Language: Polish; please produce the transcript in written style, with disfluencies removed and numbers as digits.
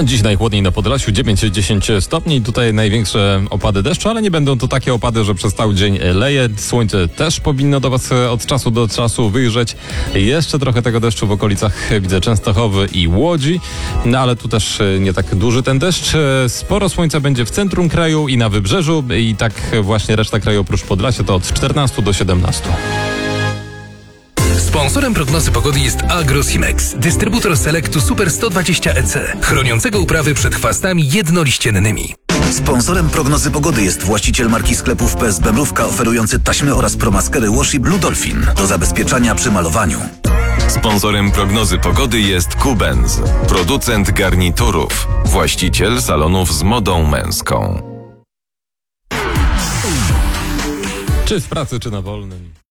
A dziś najchłodniej na Podlasiu 9-10 stopni. Tutaj największe opady deszczu, ale nie będą to takie opady, że przez cały dzień leje. Słońce też powinno do Was od czasu do czasu wyjrzeć. Jeszcze trochę tego deszczu w okolicach widzę Częstochowy i Łodzi. No ale tu też nie tak duży ten deszcz. Sporo słońca będzie w centrum kraju i na wybrzeżu. I tak właśnie reszta kraju oprócz Podlasia to od 14 do 17. Sponsorem prognozy pogody jest Agrosimex, dystrybutor Selectu Super 120 EC, chroniącego uprawy przed chwastami jednoliściennymi. Sponsorem prognozy pogody jest właściciel marki sklepów PSB Mrówka, oferujący taśmy oraz promaskery Washi Blue Dolphin do zabezpieczania przy malowaniu. Sponsorem prognozy pogody jest Kubenz, producent garniturów, właściciel salonów z modą męską. Czy w pracy, czy na wolnym.